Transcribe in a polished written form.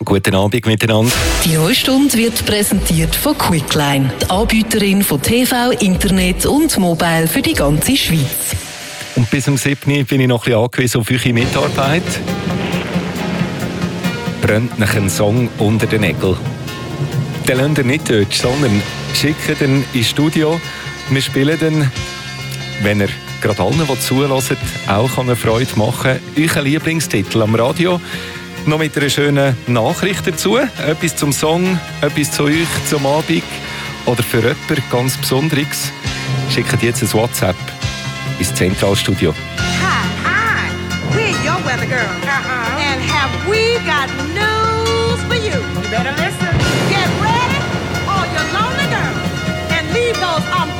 guten Abend miteinander. Die neue Stunde wird präsentiert von Quickline, die Anbieterin von TV, Internet und Mobile für die ganze Schweiz. Und bis um 7 bin ich noch ein bisschen angewiesen auf eure Mitarbeit. Brennt euch einen Song unter den Nägeln. Den lasst ihr nicht dort, sondern schickt ihn ins Studio. Wir spielen ihn, wenn ihr gerade allen, die zuhören, auch eine Freude machen kann. Euer Lieblingstitel am Radio. Noch mit einer schönen Nachricht dazu. Etwas zum Song, etwas zu euch, zum Abend. Oder für jemanden ganz Besonderes. Schickt jetzt ein WhatsApp ins Zentralstudio. Hi, we're your weather girl. And have we got news for you? You better listen. Get ready, all your lonely girls, and leave those